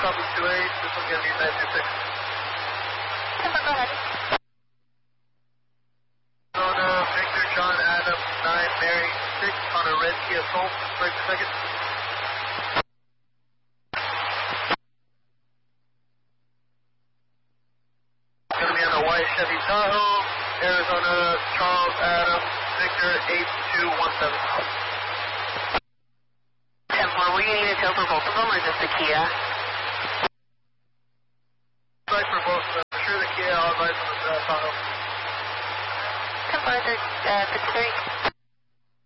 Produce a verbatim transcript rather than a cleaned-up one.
copy two eight, this one's going to be nine two six. Temper, go ahead. Arizona, Victor, John, Adam, nine, Mary, six, on a red Kia Soul, break per second. Going to be on a white Chevy Tahoe, Arizona, Charles, Adam, Victor, eight two one seven. Temper, were you needing to tow for both of them or just the Kia? Advice for both of them. I'm sure the Kia, I'll advise on the uh, Tahoe. Temper, the, uh, Pittsburgh.